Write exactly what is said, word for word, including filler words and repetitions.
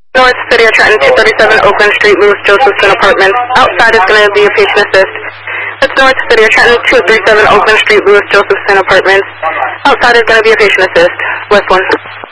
North City of Trenton, two thirty-seven Oakland Street, Louis Josephson Apartments. Outside is going to be a patient assist. That's North City of Trenton, two thirty-seven Oakland Street, Louis Josephson Apartments. Outside is going to be a patient assist. West one.